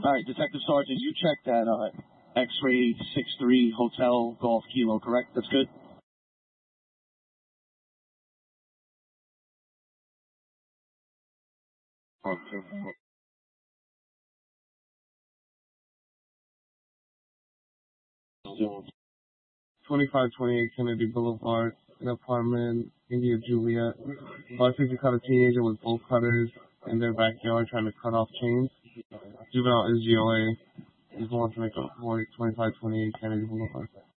All right, Detective Sergeant, you checked that X-ray 63 Hotel Golf Kilo, correct? That's good? Okay. 2528 Kennedy Boulevard, an apartment, India Juliet. Last week you caught a teenager with bolt cutters in their backyard trying to cut off chains. Juvenile is GOA. He's going to make a report, 2528 Kennedy Boulevard.